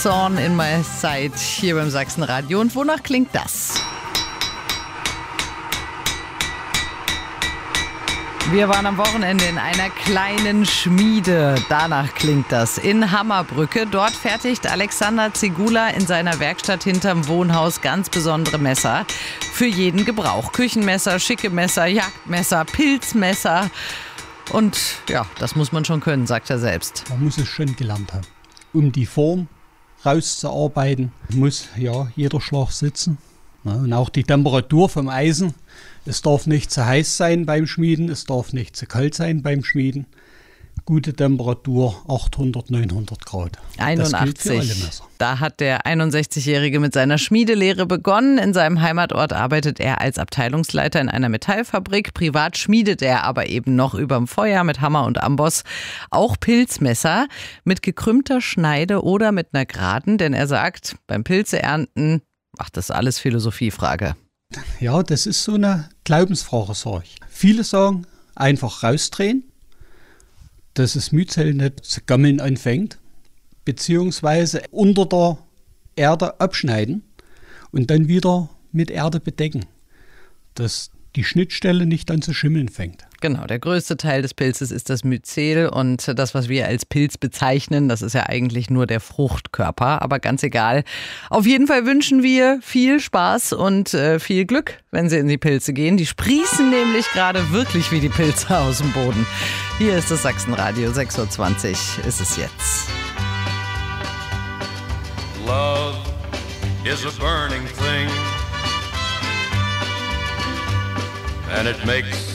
Zorn in My Sight hier beim Sachsenradio. Und wonach klingt das? Wir waren am Wochenende in einer kleinen Schmiede. Danach klingt das. In Hammerbrücke. Dort fertigt Alexander Zegula in seiner Werkstatt hinterm Wohnhaus ganz besondere Messer. Für jeden Gebrauch. Küchenmesser, schicke Messer, Jagdmesser, Pilzmesser. Und ja, das muss man schon können, sagt er selbst. Man muss es schon gelernt haben. Um die Form rauszuarbeiten, muss ja jeder Schlag sitzen. Und auch die Temperatur vom Eisen. Es darf nicht zu heiß sein beim Schmieden, es darf nicht zu kalt sein beim Schmieden. Gute Temperatur, 800, 900 Grad. 81. Das gilt für alle Messer. Da hat der 61-Jährige mit seiner Schmiedelehre begonnen. In seinem Heimatort arbeitet er als Abteilungsleiter in einer Metallfabrik. Privat schmiedet er aber eben noch überm Feuer mit Hammer und Amboss auch Pilzmesser mit gekrümmter Schneide oder mit einer geraden. Denn er sagt, beim Pilzeernten, das ist alles Philosophiefrage. Ja, das ist so eine Glaubensfrage, sage ich. Viele sagen, einfach rausdrehen, dass das Mühzell nicht zu gammeln anfängt, beziehungsweise unter der Erde abschneiden und dann wieder mit Erde bedecken, dass die Schnittstelle nicht dann zu schimmeln fängt. Genau, der größte Teil des Pilzes ist das Myzel und das, was wir als Pilz bezeichnen, das ist ja eigentlich nur der Fruchtkörper, aber ganz egal. Auf jeden Fall wünschen wir viel Spaß und viel Glück, wenn Sie in die Pilze gehen. Die sprießen nämlich gerade wirklich wie die Pilze aus dem Boden. Hier ist das Sachsenradio, 6:20 Uhr ist es jetzt. Love is a burning thing, and it makes